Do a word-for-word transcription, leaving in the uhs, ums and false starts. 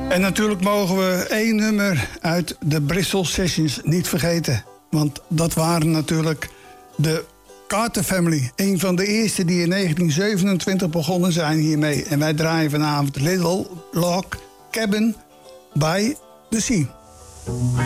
En natuurlijk mogen we één nummer uit de Bristol Sessions niet vergeten. Want dat waren natuurlijk de Carter Family. Een van de eerste die in negentien zevenentwintig begonnen zijn hiermee. En wij draaien vanavond Little Log Cabin by the Sea.